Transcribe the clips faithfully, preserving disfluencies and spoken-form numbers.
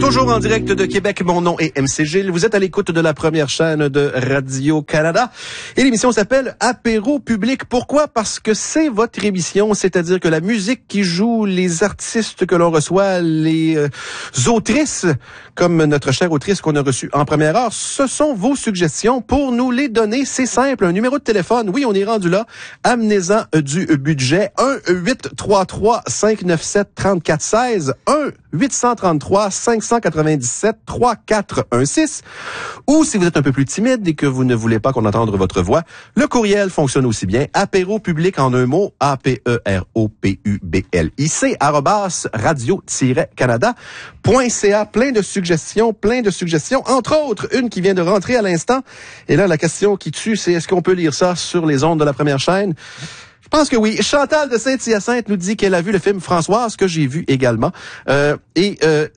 Toujours en direct de Québec, mon nom est M C Gilles. Vous êtes à l'écoute de la première chaîne de Radio-Canada. Et l'émission s'appelle Apéro Public. Pourquoi? Parce que c'est votre émission, c'est-à-dire que la musique qui joue, les artistes que l'on reçoit, les euh, autrices, comme notre chère autrice qu'on a reçue en première heure, ce sont vos suggestions pour nous les donner. C'est simple, un numéro de téléphone. Oui, on est rendu là. Amenez-en du budget. un huit trois trois cinq neuf sept trois quatre un six. un huit trois trois cinq neuf sept trois quatre un six. Ou si vous êtes un peu plus timide et que vous ne voulez pas qu'on entende votre voix, le courriel fonctionne aussi bien. Apéro public en un mot, A P E R O P U B L I C, arrobas radio-canada point C A. Plein de suggestions, plein de suggestions. Entre autres, une qui vient de rentrer à l'instant. Et là, la question qui tue, c'est est-ce qu'on peut lire ça sur les ondes de la première chaîne? Je pense que oui. Chantal de Saint-Hyacinthe nous dit qu'elle a vu le film Françoise, que j'ai vu également. Euh, et euh,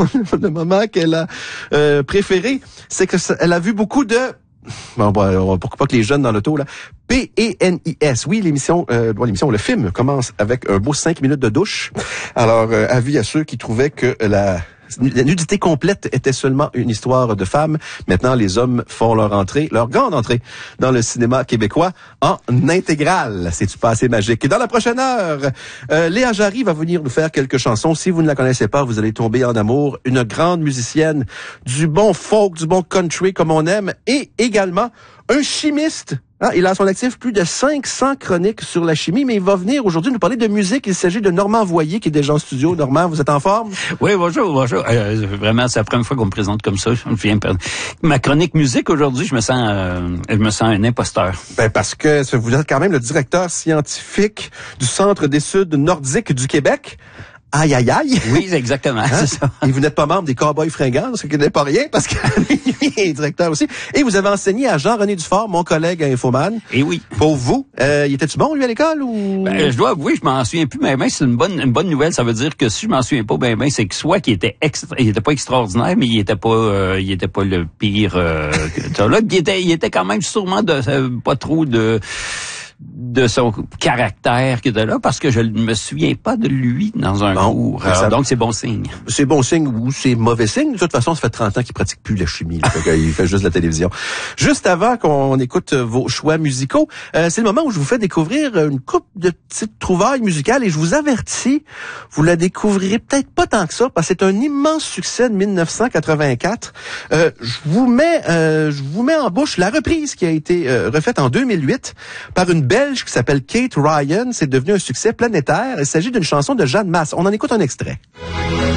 le moment qu'elle a euh, préféré, c'est que ça, elle a vu beaucoup de... Bon, bon, pourquoi pas que les jeunes dans l'auto, là. P E N I S. Oui, l'émission, euh, l'émission, le film commence avec un beau cinq minutes de douche. Alors, euh, avis à ceux qui trouvaient que la... La nudité complète était seulement une histoire de femmes. Maintenant, les hommes font leur entrée, leur grande entrée dans le cinéma québécois en intégrale. C'est-tu pas assez magique? Dans la prochaine heure, euh, Léa Jarry va venir nous faire quelques chansons. Si vous ne la connaissez pas, vous allez tomber en amour. Une grande musicienne, du bon folk, du bon country comme on aime, et également un chimiste. Ah, il a à son actif plus de cinq cents chroniques sur la chimie, mais il va venir aujourd'hui nous parler de musique. Il s'agit de Normand Voyer, qui est déjà en studio. Normand, vous êtes en forme? Oui, bonjour, bonjour. Euh, vraiment, c'est la première fois qu'on me présente comme ça. Je viens perdre. Ma chronique musique aujourd'hui, je me sens, euh, je me sens un imposteur. Ben parce que vous êtes quand même le directeur scientifique du Centre d'études nordiques du Québec. Aïe, aïe, aïe. Oui, exactement, hein? C'est ça. Et vous n'êtes pas membre des Cowboys fringants, ce qui n'est pas rien, parce qu'il est directeur aussi. Et vous avez enseigné à Jean-René Dufort, mon collègue à Infoman. Et oui. Pour vous, euh, il était-tu bon, lui, à l'école, ou? Ben, je dois avouer, je m'en souviens plus, mais ben, c'est une bonne, une bonne nouvelle. Ça veut dire que si je m'en souviens pas, ben, ben, c'est que soit qu'il était extra, il était pas extraordinaire, mais il était pas, euh, il était pas le pire, euh, que là, il était, il était quand même sûrement de, euh, pas trop de, de son caractère qui était là, parce que je ne me souviens pas de lui dans un bon, cours. Alors, ça, donc, c'est bon signe. C'est bon signe ou c'est mauvais signe. De toute façon, ça fait trente ans qu'il pratique plus la chimie. Là, il fait juste la télévision. Juste avant qu'on écoute vos choix musicaux, euh, c'est le moment où je vous fais découvrir une couple de petites trouvailles musicales et je vous avertis, vous la découvrirez peut-être pas tant que ça, parce que c'est un immense succès de dix-neuf cent quatre-vingt-quatre. Euh, je vous mets, euh, je vous mets en bouche la reprise qui a été euh, refaite en deux mille huit par une Belge qui s'appelle Kate Ryan. C'est devenu un succès planétaire. Il s'agit d'une chanson de Jeanne Masse. On en écoute un extrait.